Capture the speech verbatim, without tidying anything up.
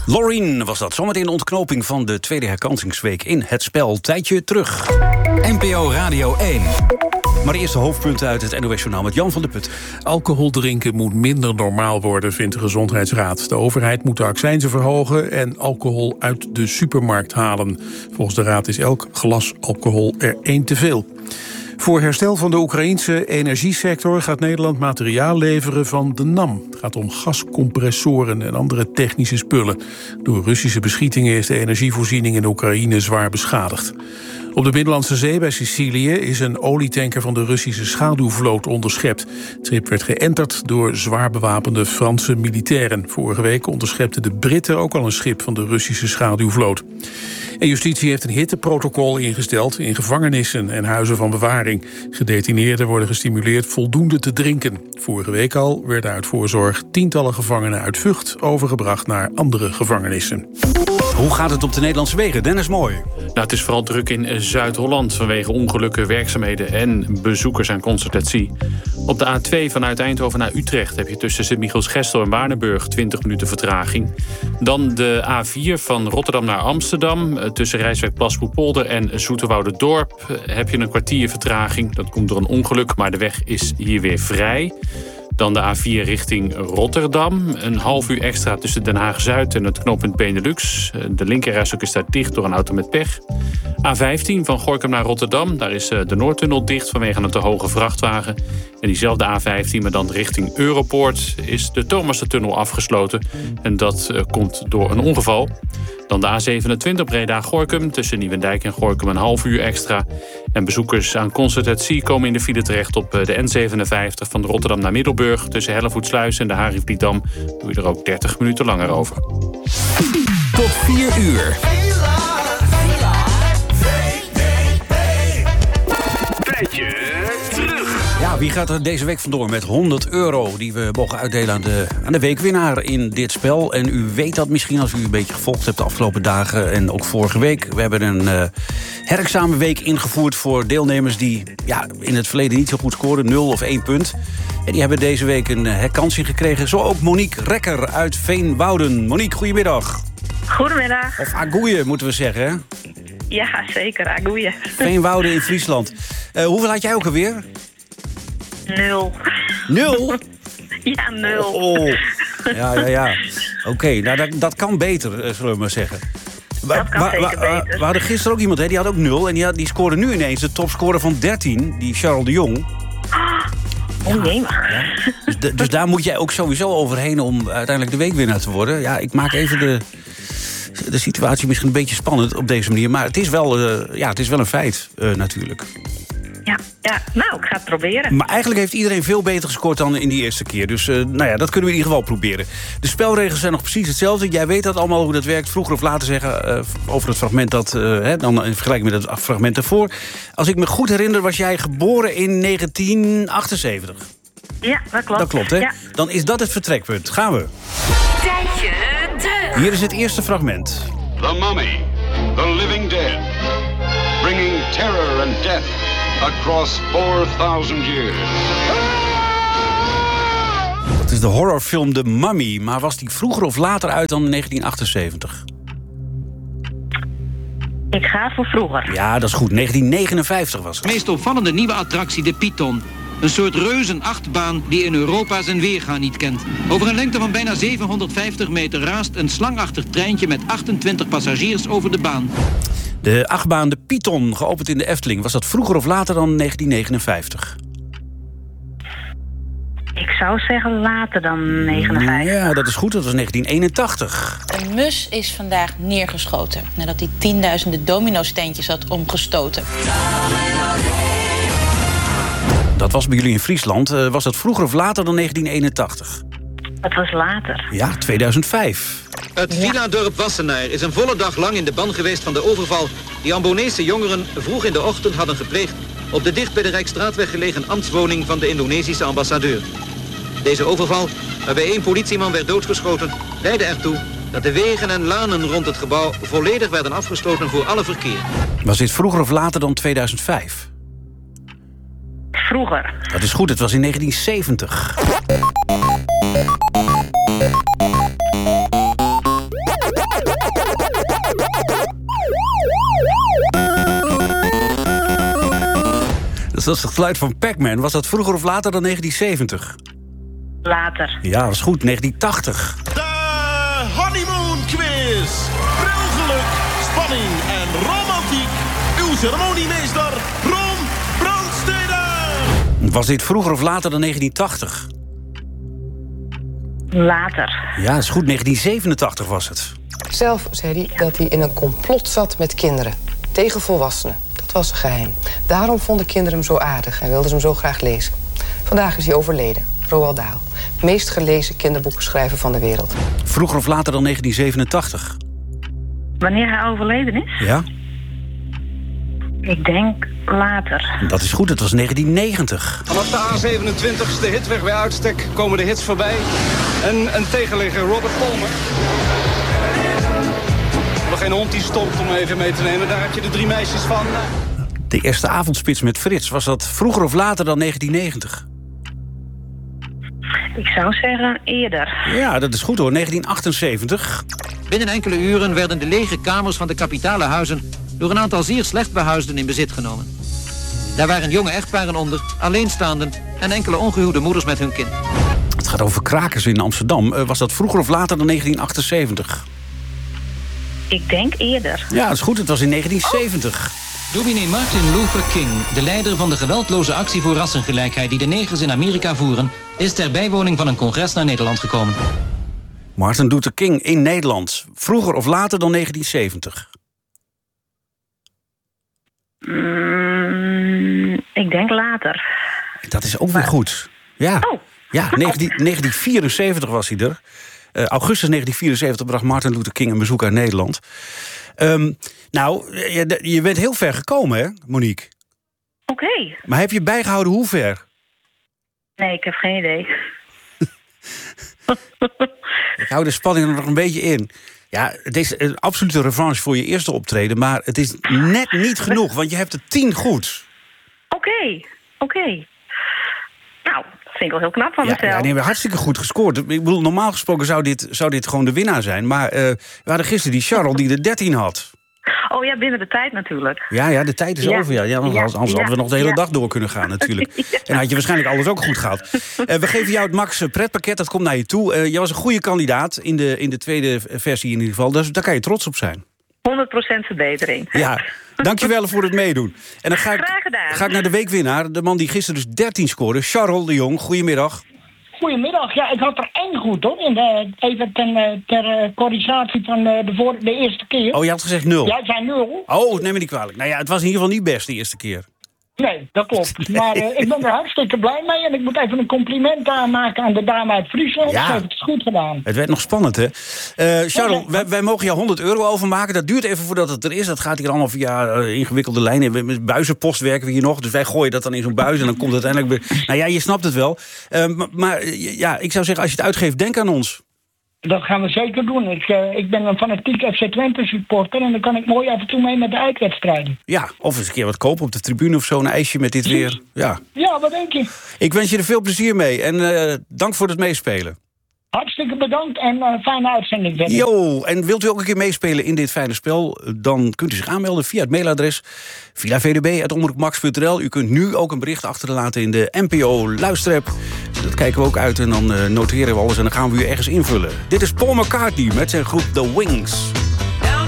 Loreen was dat. Zometeen de ontknoping van de tweede herkansingsweek in Het Spel. Tijdje terug. N P O Radio één. Maar eerst de hoofdpunten uit het N O S-journaal met Jan van der Put. Alcohol drinken moet minder normaal worden, vindt de Gezondheidsraad. De overheid moet de accijnzen verhogen en alcohol uit de supermarkt halen. Volgens de raad is elk glas alcohol er één te veel. Voor herstel van de Oekraïense energiesector gaat Nederland materiaal leveren van de NAM. Het gaat om gascompressoren en andere technische spullen. Door Russische beschietingen is de energievoorziening in Oekraïne zwaar beschadigd. Op de Middellandse Zee bij Sicilië is een olietanker van de Russische schaduwvloot onderschept. Het schip werd geënterd door zwaar bewapende Franse militairen. Vorige week onderschepten de Britten ook al een schip van de Russische schaduwvloot. En justitie heeft een hitteprotocol ingesteld in gevangenissen en huizen van bewaring. Gedetineerden worden gestimuleerd voldoende te drinken. Vorige week al werden uit voorzorg tientallen gevangenen uit Vught overgebracht naar andere gevangenissen. Hoe gaat het op de Nederlandse wegen? Dennis Mooi. Nou, het is vooral druk in Zuid-Holland vanwege ongelukken, werkzaamheden en bezoekers aan Concert at Sea. Op de A twee vanuit Eindhoven naar Utrecht heb je tussen Sint-Michiels-Gestel en Waardenburg twintig minuten vertraging. Dan de A vier van Rotterdam naar Amsterdam. Tussen Rijswijk-Plasboepolder en Zoeterwoude-Dorp heb je een kwartier vertraging. Dat komt door een ongeluk, maar de weg is hier weer vrij. Dan de A vier richting Rotterdam. Een half uur extra tussen Den Haag-Zuid en het knooppunt Benelux. De linkerrijstrook is daar dicht door een auto met pech. A vijftien van Gorinchem naar Rotterdam. Daar is de Noordtunnel dicht vanwege een te hoge vrachtwagen. En diezelfde A vijftien, maar dan richting Europoort, is de Thomastertunnel afgesloten. En dat komt door een ongeval. Dan de A zevenentwintig Breda-Gorinchem. Tussen Nieuwendijk en Gorinchem een half uur extra. En bezoekers aan Concert at Sea komen in de file terecht op de N zevenenvijftig van Rotterdam naar Middelburg. Tussen Hellevoetsluis en de Harifliedam doe je er ook dertig minuten langer over. Tot vier uur. Tijdje terug. Ja, wie gaat er deze week vandoor met honderd euro... die we mogen uitdelen aan de, aan de weekwinnaar in dit spel. En u weet dat misschien als u een beetje gevolgd hebt de afgelopen dagen... en ook vorige week. We hebben een uh, herexamenweek ingevoerd voor deelnemers... die ja, in het verleden niet zo goed scoorden, nul of één punt. En die hebben deze week een herkansing gekregen. Zo ook Monique Rekker uit Veenwouden. Monique, goedemiddag. Goedemiddag. Of Agoeie, moeten we zeggen, hè? Ja, zeker, Agoeie. Veenwouden in Friesland. Uh, hoeveel had jij ook alweer? Nul. Nul? Ja, nul. Oh, oh. Ja, ja, ja. Oké, okay, nou dat, dat kan beter, zullen we maar zeggen. Dat kan wa, zeker wa, wa, beter. We hadden gisteren ook iemand, hè, die had ook nul. En die, had, die scoorde nu ineens de topscorer van dertien, die Charles de Jong. Oh nee, maar. Ja. Dus, de, dus daar moet jij ook sowieso overheen om uiteindelijk de weekwinnaar te worden. Ja, ik maak even de, de situatie misschien een beetje spannend op deze manier. Maar het is wel, uh, ja, het is wel een feit, uh, natuurlijk. Ja, ja, nou, ik ga het proberen. Maar eigenlijk heeft iedereen veel beter gescoord dan in die eerste keer. Dus uh, nou ja, dat kunnen we in ieder geval proberen. De spelregels zijn nog precies hetzelfde. Jij weet dat allemaal hoe dat werkt. Vroeger of later zeggen uh, over het fragment dat... Uh, hè, dan in vergelijking met het fragment ervoor. Als ik me goed herinner, was jij geboren in negentien achtenzeventig. Ja, dat klopt. Dat klopt, hè? Ja. Dan is dat het vertrekpunt. Gaan we. Tijdje terug. Hier is het eerste fragment. The Mummy, the living dead, bringing terror and death across four thousand years. Dat is de horrorfilm The Mummy. Maar was die vroeger of later uit dan negentien achtenzeventig? Ik ga voor vroeger. Ja, dat is goed. negentien negenenvijftig was het. De meest opvallende nieuwe attractie, de Python. Een soort reuzenachtbaan die in Europa zijn weerga niet kent. Over een lengte van bijna zevenhonderdvijftig meter raast een slangachtig treintje met achtentwintig passagiers over de baan. De achtbaan de Python, geopend in de Efteling. Was dat vroeger of later dan negentien negenenvijftig? Ik zou zeggen later dan negenenvijftig. Ja, dat is goed. Dat was negentien eenentachtig. Een mus is vandaag neergeschoten nadat hij tienduizenden domino-steentjes had omgestoten. Dat was bij jullie in Friesland. Uh, was dat vroeger of later dan negentien eenentachtig? Het was later. Ja, tweeduizend vijf. Het villa-dorp Wassenaar is een volle dag lang in de ban geweest van de overval die Ambonese jongeren vroeg in de ochtend hadden gepleegd op de dicht bij de Rijksstraatweg gelegen ambtswoning van de Indonesische ambassadeur. Deze overval, waarbij één politieman werd doodgeschoten, leidde ertoe dat de wegen en lanen rond het gebouw volledig werden afgesloten voor alle verkeer. Was dit vroeger of later dan tweeduizend vijf? Vroeger. Dat is goed, het was in negentien zeventig. Dat is het geluid van Pac-Man. Was dat vroeger of later dan negentien zeventig? Later. Ja, dat is goed. negentien tachtig. De Honeymoon Quiz. Brilgeluk, spanning en romantiek. Uw ceremoniemeester Ron Brandsteder. Was dit vroeger of later dan negentien tachtig? Later. Ja, dat is goed. negentien zevenentachtig was het. Zelf zei hij dat hij in een complot zat met kinderen. Tegen volwassenen. Dat was een geheim. Daarom vonden kinderen hem zo aardig en wilden ze hem zo graag lezen. Vandaag is hij overleden. Roald Dahl. Meest gelezen kinderboekenschrijver van de wereld. Vroeger of later dan negentien zevenentachtig? Wanneer hij overleden is? Ja. Ik denk later. Dat is goed, het was negentien negentig. Vanaf de A zevenentwintig, de hitweg bij uitstek, komen de hits voorbij. En een tegenligger, Robert Palmer. Nog geen hond die stopt om even mee te nemen. Daar heb je de drie meisjes van. De eerste avondspits met Frits. Was dat vroeger of later dan negentien negentig? Ik zou zeggen eerder. Ja, dat is goed hoor. negentien achtenzeventig. Binnen enkele uren werden de lege kamers van de kapitale huizen door een aantal zeer slecht behuisden in bezit genomen. Daar waren jonge echtparen onder, alleenstaanden en enkele ongehuwde moeders met hun kind. Het gaat over krakers in Amsterdam. Uh, was dat vroeger of later dan negentien achtenzeventig? Ik denk eerder. Ja, dat is goed. Het was in negentien zeventig. Dominee Martin Luther King, de leider van de geweldloze actie voor rassengelijkheid die de negers in Amerika voeren, is ter bijwoning van een congres naar Nederland gekomen. Martin Luther King in Nederland. Vroeger of later dan negentien zeventig? Mm, ik denk later. Dat is ook weer goed. Ja, oh. ja negentien, negentien vierenzeventig was hij er. Uh, augustus negentien vierenzeventig bracht Martin Luther King een bezoek aan Nederland. Um, nou, je, je bent heel ver gekomen, hè, Monique? Oké. Okay. Maar heb je bijgehouden hoe ver? Nee, ik heb geen idee. Ik hou de spanning er nog een beetje in. Ja, het is een absolute revanche voor je eerste optreden, maar het is net niet genoeg, want je hebt er tien goed. Oké, okay. oké. Okay. Nou, dat vind ik wel heel knap van ja, mezelf. Ja, nee, we hartstikke goed gescoord. Ik bedoel, normaal gesproken zou dit, zou dit gewoon de winnaar zijn. Maar uh, we hadden gisteren die Charles die er dertien had. Oh ja, binnen de tijd natuurlijk. Ja, ja, de tijd is ja. over. Ja. Ja, anders ja, anders ja, hadden we nog de hele ja. dag door kunnen gaan natuurlijk. ja. En had je waarschijnlijk alles ook goed gehad. Uh, we geven jou het Max pretpakket, dat komt naar je toe. Uh, jij was een goede kandidaat in de, in de tweede versie in ieder geval. Dus daar kan je trots op zijn. honderd procent verbetering. Ja, dankjewel voor het meedoen. En dan ga ik, Graag gedaan. ga ik naar de weekwinnaar. De man die gisteren dus dertien scoorde. Charles de Jong, goedemiddag. Goedemiddag, ja, ik had er één goed hoor. En, uh, even ten, ter uh, corrigatie van uh, de, voor, de eerste keer. Oh, je had gezegd nul? Jij zei nul. Oh, neem me niet kwalijk. Nou ja, het was in ieder geval niet best de eerste keer. Nee, dat klopt. Maar uh, ik ben er hartstikke blij mee. En ik moet even een compliment aanmaken aan de dame uit Friesland. Ja. Ze heeft het goed gedaan. Het werd nog spannend, hè? Uh, Charles, wij, wij mogen jou honderd euro overmaken. Dat duurt even voordat het er is. Dat gaat hier allemaal via uh, ingewikkelde lijnen. Met buizenpost werken we hier nog. Dus wij gooien dat dan in zo'n buis en dan komt het uiteindelijk weer... Nou ja, je snapt het wel. Uh, maar, maar ja, ik zou zeggen, als je het uitgeeft, denk aan ons. Dat gaan we zeker doen. Ik, uh, ik ben een fanatiek F C Twente supporter en dan kan ik mooi af en toe mee met de uitwedstrijden. Ja, of eens een keer wat kopen op de tribune of zo, een ijsje met dit weer. Ja, ja, wat denk je? Ik wens je er veel plezier mee en uh, dank voor het meespelen. Hartstikke bedankt en uh, fijne uitzending verder. Jo, en wilt u ook een keer meespelen in dit fijne spel? Dan kunt u zich aanmelden via het mailadres villa v d b apenstaartje omroep max punt n l. U kunt nu ook een bericht achterlaten in de N P O luisterapp. Dat kijken we ook uit en dan uh, noteren we alles en dan gaan we u ergens invullen. Dit is Paul McCartney met zijn groep The Wings.